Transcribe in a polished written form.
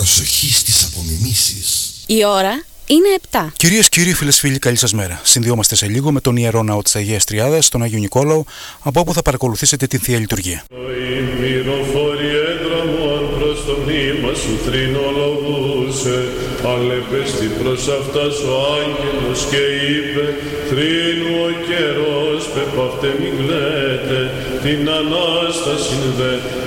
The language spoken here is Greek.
Προσοχή στις απομιμήσεις. Η ώρα είναι 7. Κυρίες και κύριοι, φίλες φίλοι, καλή σας μέρα. Συνδυόμαστε σε λίγο με τον Ιερό Ναό της Αγίας Τριάδας, τον Άγιο Νικόλαο, από όπου θα παρακολουθήσετε την Θεία Λειτουργία. Προς το μνήμα σου θρηνολογούσε, αλεπέστη προς αυτάς ο άγγελος και είπε, θρήνου ο καιρός, πεπαυτέ μην κλαίτε, την Ανάσταση δε.